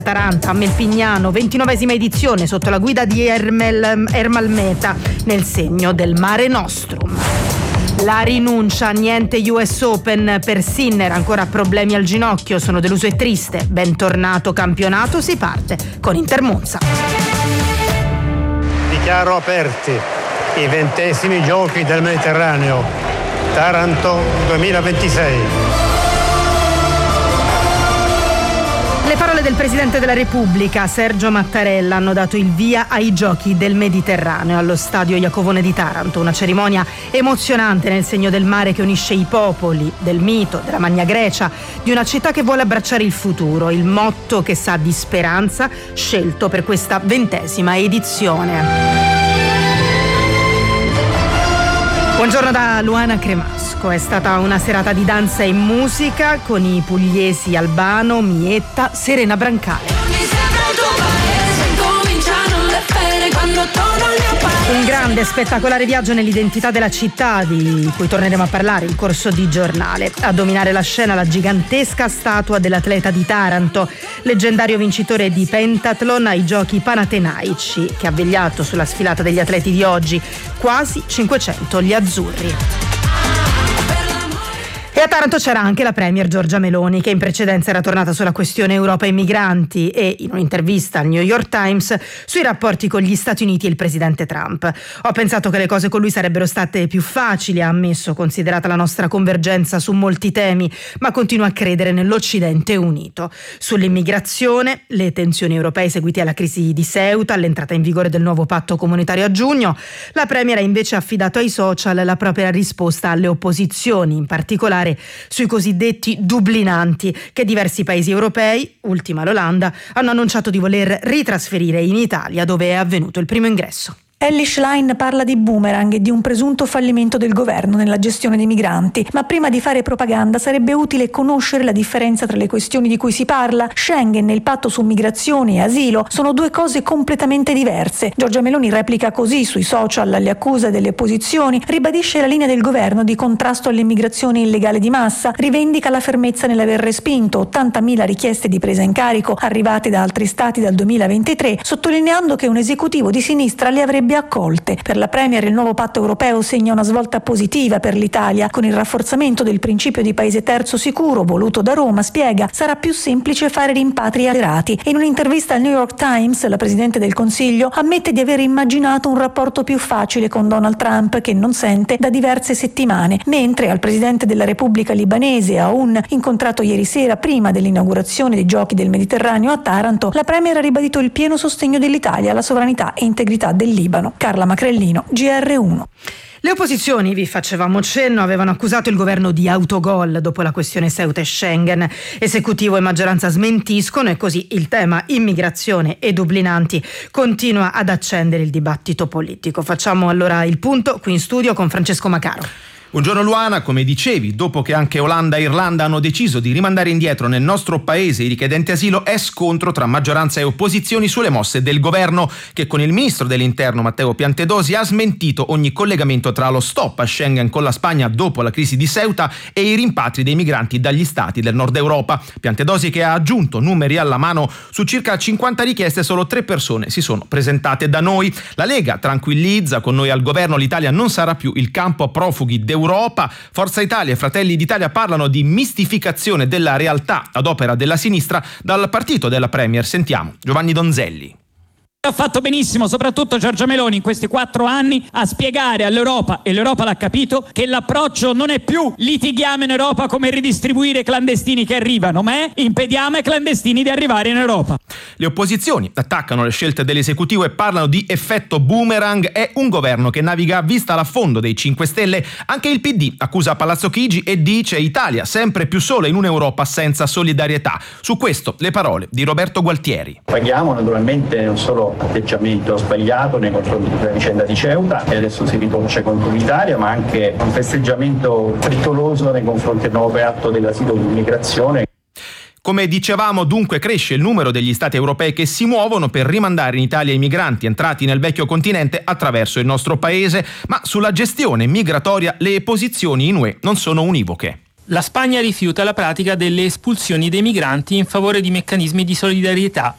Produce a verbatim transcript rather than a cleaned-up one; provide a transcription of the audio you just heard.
Taranto a Melpignano, ventinovesima edizione sotto la guida di Ermel, Ermal Meta nel segno del Mare Nostrum. La rinuncia, niente U S Open per Sinner, ancora problemi al ginocchio, sono deluso e triste. Bentornato campionato, si parte con Inter Monza. Dichiaro aperti i ventesimi giochi del Mediterraneo, Taranto duemilaventisei. Le parole del Presidente della Repubblica, Sergio Mattarella, hanno dato il via ai Giochi del Mediterraneo allo Stadio Iacovone di Taranto, una cerimonia emozionante nel segno del mare che unisce i popoli, del mito, della Magna Grecia, di una città che vuole abbracciare il futuro, il motto che sa di speranza, scelto per questa ventesima edizione. Buongiorno da Luana Cremasco. È stata una serata di danza e musica con i pugliesi Albano, Mietta, Serena Brancale. Un grande spettacolare viaggio nell'identità della città di cui torneremo a parlare in corso di giornale. A dominare la scena la gigantesca statua dell'atleta di Taranto, leggendario vincitore di pentathlon ai giochi panatenaici, che ha vegliato sulla sfilata degli atleti di oggi, quasi cinquecento gli azzurri. E a Taranto c'era anche la premier Giorgia Meloni, che in precedenza era tornata sulla questione Europa e migranti e in un'intervista al New York Times sui rapporti con gli Stati Uniti e il presidente Trump. Ho pensato che le cose con lui sarebbero state più facili, ha ammesso, considerata la nostra convergenza su molti temi, ma continua a credere nell'Occidente unito. Sull'immigrazione, le tensioni europee seguite alla crisi di Ceuta, all'entrata in vigore del nuovo patto comunitario a giugno, la premier ha invece affidato ai social la propria risposta alle opposizioni, in particolare sui cosiddetti dublinanti che diversi paesi europei, ultima l'Olanda, hanno annunciato di voler ritrasferire in Italia, dove è avvenuto il primo ingresso. Elly Schlein parla di boomerang e di un presunto fallimento del governo nella gestione dei migranti, ma prima di fare propaganda sarebbe utile conoscere la differenza tra le questioni di cui si parla. Schengen e il patto su migrazioni e asilo sono due cose completamente diverse. Giorgia Meloni replica così sui social alle accuse delle opposizioni, ribadisce la linea del governo di contrasto all'immigrazione illegale di massa, rivendica la fermezza nell'aver respinto ottantamila richieste di presa in carico arrivate da altri stati dal duemilaventitré, sottolineando che un esecutivo di sinistra le avrebbe accolte. Per la premier il nuovo patto europeo segna una svolta positiva per l'Italia, con il rafforzamento del principio di paese terzo sicuro voluto da Roma, spiega, sarà più semplice fare rimpatri accelerati. In un'intervista al New York Times la Presidente del Consiglio ammette di aver immaginato un rapporto più facile con Donald Trump, che non sente da diverse settimane, mentre al Presidente della Repubblica libanese Aoun, incontrato ieri sera prima dell'inaugurazione dei Giochi del Mediterraneo a Taranto, la premier ha ribadito il pieno sostegno dell'Italia alla sovranità e integrità del Libano. Carla Macrellino, G R uno. Le opposizioni, vi facevamo cenno, avevano accusato il governo di autogol dopo la questione Ceuta e Schengen. Esecutivo e maggioranza smentiscono e così il tema immigrazione e dublinanti continua ad accendere il dibattito politico. Facciamo allora il punto qui in studio con Francesco Macaro. Buongiorno Luana, come dicevi, dopo che anche Olanda e Irlanda hanno deciso di rimandare indietro nel nostro paese i richiedenti asilo, è scontro tra maggioranza e opposizioni sulle mosse del governo, che con il ministro dell'interno Matteo Piantedosi ha smentito ogni collegamento tra lo stop a Schengen con la Spagna dopo la crisi di Ceuta e i rimpatri dei migranti dagli stati del nord Europa. Piantedosi che ha aggiunto, numeri alla mano, su circa cinquanta richieste solo tre persone si sono presentate da noi. La Lega tranquillizza, con noi al governo l'Italia non sarà più il campo profughi d'Europa. Europa. Forza Italia e Fratelli d'Italia parlano di mistificazione della realtà ad opera della sinistra dal partito della premier. Sentiamo Giovanni Donzelli. Ha fatto benissimo, soprattutto Giorgia Meloni in questi quattro anni, a spiegare all'Europa, e l'Europa l'ha capito, che l'approccio non è più litighiamo in Europa come ridistribuire i clandestini che arrivano, ma è impediamo ai clandestini di arrivare in Europa. Le opposizioni attaccano le scelte dell'esecutivo e parlano di effetto boomerang. È un governo che naviga a vista l'affondo dei cinque Stelle. Anche il P D accusa Palazzo Chigi e dice Italia sempre più sola in un'Europa senza solidarietà. Su questo le parole di Roberto Gualtieri. Paghiamo naturalmente non solo atteggiamento sbagliato nei confronti della vicenda di Ceuta, e adesso si ritorce contro l'Italia, ma anche un festeggiamento frettoloso nei confronti del nuovo patto dell'asilo e dell'immigrazione. Come dicevamo, dunque cresce il numero degli stati europei che si muovono per rimandare in Italia i migranti entrati nel vecchio continente attraverso il nostro paese, ma sulla gestione migratoria le posizioni in U E non sono univoche. La Spagna rifiuta la pratica delle espulsioni dei migranti in favore di meccanismi di solidarietà